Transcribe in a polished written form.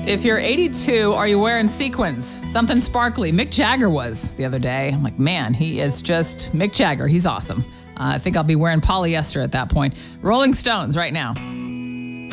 If you're 82, are you wearing sequins? Something sparkly. Mick Jagger was the other day. I'm like, man, he is just Mick Jagger. He's awesome. I think I'll be wearing polyester at that point. Rolling Stones right now.